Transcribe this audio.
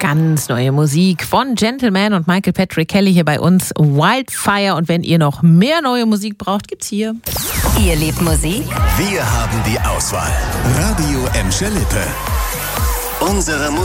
Ganz neue Musik von Gentleman und Michael Patrick Kelly hier bei uns. Wildfire. Und wenn ihr noch mehr neue Musik braucht, gibt's hier. Ihr liebt Musik? Wir haben die Auswahl. Radio Emscher Lippe. Unsere Musik.